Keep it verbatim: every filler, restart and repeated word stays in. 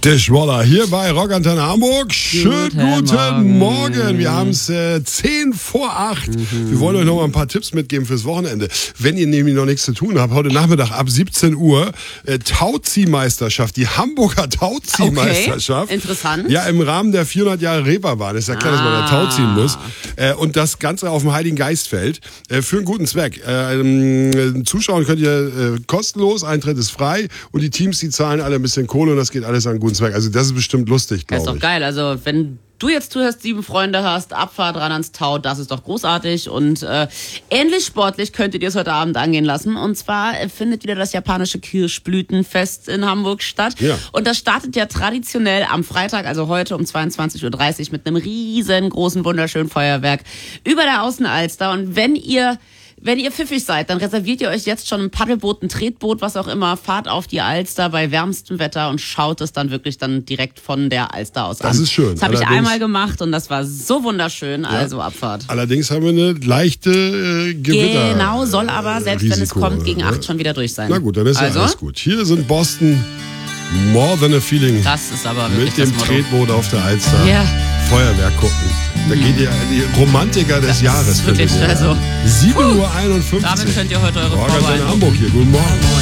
Der Schwoller hier bei Rockantenne Hamburg. Schönen guten, guten Morgen. Morgen. Wir haben es äh, zehn vor acht. Mhm. Wir wollen euch noch mal ein paar Tipps mitgeben fürs Wochenende. Wenn ihr nämlich noch nichts zu tun habt, heute Nachmittag ab siebzehn Uhr äh, Tauziehmeisterschaft, die Hamburger Tauziehmeisterschaft. Okay. Interessant. Ja, im Rahmen der vierhundert Jahre Reeperbahn. Ist ja klar, ah. dass man da Tau ziehen muss. Äh, und das Ganze auf dem Heiligen Geistfeld äh, für einen guten Zweck. Äh, ähm, zuschauen könnt ihr äh, kostenlos, Eintritt ist frei und die Teams, die zahlen alle ein bisschen Kohle und das geht alles an guten Zweck. Also das ist bestimmt lustig, glaube ich. Das ist doch geil. Also wenn du jetzt zuhörst, sieben Freunde hast, Abfahrt ran ans Tau, das ist doch großartig. Und äh, ähnlich sportlich könnt ihr dir es heute Abend angehen lassen. Und zwar äh, findet wieder das japanische Kirschblütenfest in Hamburg statt. Ja. Und das startet ja traditionell am Freitag, also heute um zweiundzwanzig Uhr dreißig mit einem riesengroßen, wunderschönen Feuerwerk über der Außenalster. Und wenn ihr Wenn ihr pfiffig seid, dann reserviert ihr euch jetzt schon ein Paddelboot, ein Tretboot, was auch immer, fahrt auf die Alster bei wärmstem Wetter und schaut es dann wirklich dann direkt von der Alster aus an. Das ist schön. Das habe ich einmal gemacht und das war so wunderschön, ja. Also Abfahrt. Allerdings haben wir eine leichte äh, Gewitter. Genau, soll aber, selbst Risiko, wenn es kommt, gegen acht schon wieder durch sein. Na gut, dann ist also? ja alles gut. Hier sind Boston, More Than a Feeling. Das ist aber wirklich mit dem das Tretboot auf der Alster. Ja. Feuerwerk gucken. Da geht ihr die Romantiker des das Jahres. Ist wirklich also. sieben Uhr einundfünfzig. Damit könnt ihr heute eure Rockantenne Vorbereitung. Hamburg hier. Guten Morgen.